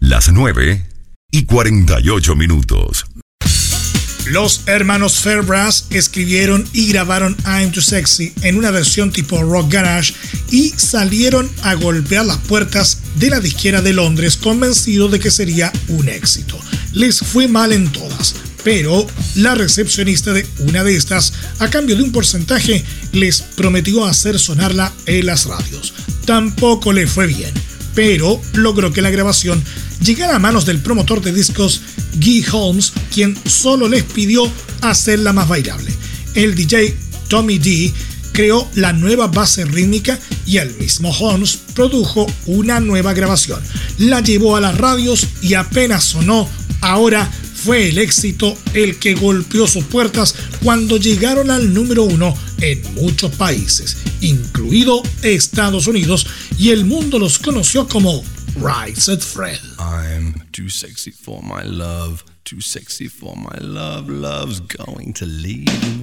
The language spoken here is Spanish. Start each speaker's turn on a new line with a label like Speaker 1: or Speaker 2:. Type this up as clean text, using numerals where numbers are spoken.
Speaker 1: Las 9:48.
Speaker 2: Los hermanos Fairbrass escribieron y grabaron I'm Too Sexy en una versión tipo rock garage y salieron a golpear las puertas de la disquera de Londres convencidos de que sería un éxito. Les fue mal en todas, pero la recepcionista de una de estas, a cambio de un porcentaje, les prometió hacer sonarla en las radios. Tampoco le fue bien, pero logró que la grabación llegara a manos del promotor de discos Guy Holmes, quien solo les pidió hacerla más bailable. El DJ Tommy D creó la nueva base rítmica y el mismo Holmes produjo una nueva grabación. La llevó a las radios y apenas sonó, ahora fue el éxito el que golpeó sus puertas cuando llegaron al número 1 en muchos países, incluido Estados Unidos, y el mundo los conoció como Right Said Fred.
Speaker 3: I'm too sexy for my love, too sexy for my love, love's going to leave me.